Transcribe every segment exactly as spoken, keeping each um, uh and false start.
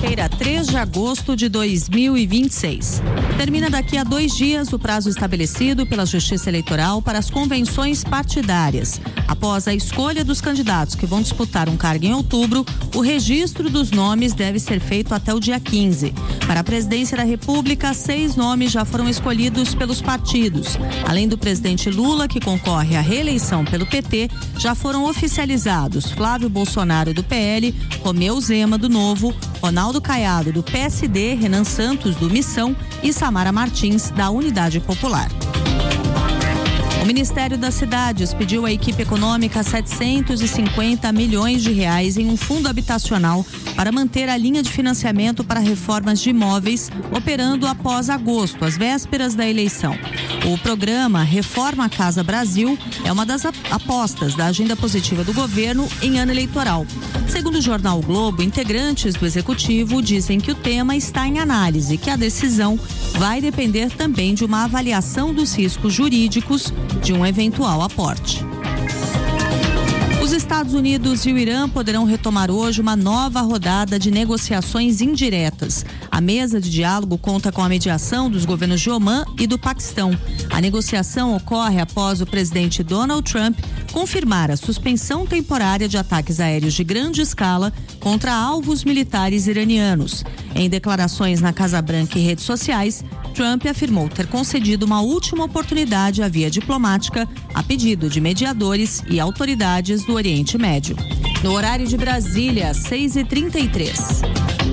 quinta-feira, três de agosto de dois mil e vinte e seis. Termina daqui a dois dias o prazo estabelecido pela Justiça Eleitoral para as convenções partidárias. Após a escolha dos candidatos que vão disputar um cargo em outubro, o registro dos nomes deve ser feito até o dia quinze. Para a presidência da República, seis nomes já foram escolhidos pelos partidos. Além do presidente Lula, que concorre à reeleição pelo P T, já foram oficializados Flávio Bolsonaro do P L, Romeu Zema do Novo, Ronaldo Caiado do P S D, Renan Santos do Missão e Samara Martins da Unidade Popular. O Ministério das Cidades pediu à equipe econômica setecentos e cinquenta milhões de reais em um fundo habitacional para manter a linha de financiamento para reformas de imóveis operando após agosto, às vésperas da eleição. O programa Reforma Casa Brasil é uma das apostas da agenda positiva do governo em ano eleitoral. Segundo o jornal o Globo, integrantes do executivo dizem que o tema está em análise e que a decisão vai depender também de uma avaliação dos riscos jurídicos de um eventual aporte. Os Estados Unidos e o Irã poderão retomar hoje uma nova rodada de negociações indiretas. A mesa de diálogo conta com a mediação dos governos de Omã e do Paquistão. A negociação ocorre após o presidente Donald Trump confirmar a suspensão temporária de ataques aéreos de grande escala contra alvos militares iranianos. Em declarações na Casa Branca e redes sociais, Trump afirmou ter concedido uma última oportunidade à via diplomática a pedido de mediadores e autoridades do Oriente Médio. No horário de Brasília, seis e trinta e três.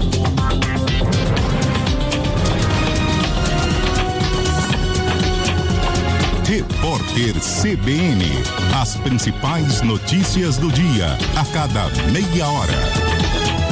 Repórter C B N. As principais notícias do dia, a cada meia hora.